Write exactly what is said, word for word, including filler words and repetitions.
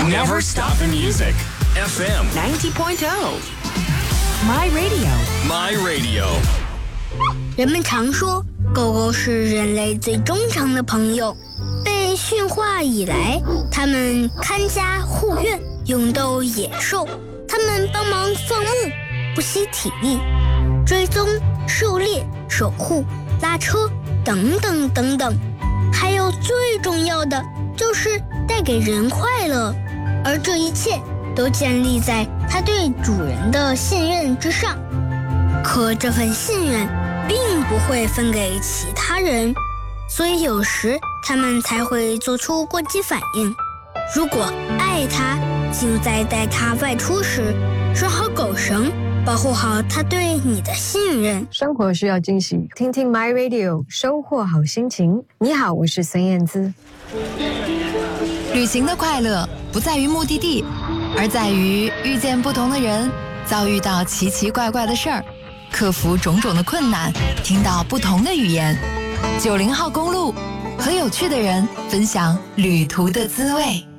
Never stop the music. F M ninety point oh My Radio My Radio。 人们常说狗狗是人类最忠诚的朋友，被驯化以来，它们看家护院，勇斗野兽，它们帮忙放牧，不惜体力，追踪、狩猎、守护、拉车等等等等，还有最重要的就是带给人快乐，而这一切都建立在它对主人的信任之上。可这份信任并不会分给其他人，所以有时他们才会做出过激反应。如果爱它，请在带它外出时拴好狗绳，保护好它对你的信任。 生活需要惊喜，听听 My Radio， 收获好心情。你好，我是孙燕姿。 旅行的快乐不在于目的地，而在于遇见不同的人，遭遇到奇奇怪怪的事儿，克服种种的困难，听到不同的语言。九零号公路，和有趣的人分享旅途的滋味。